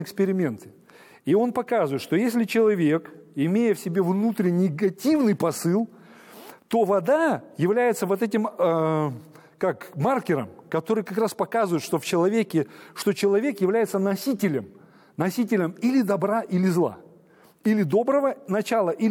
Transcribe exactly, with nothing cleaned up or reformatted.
эксперименты. И он показывает, что если человек, имея в себе внутренний негативный посыл, то вода является вот этим э, как маркером, который как раз показывает, что в человеке, что человек является носителем, носителем или добра, или зла, или доброго начала, или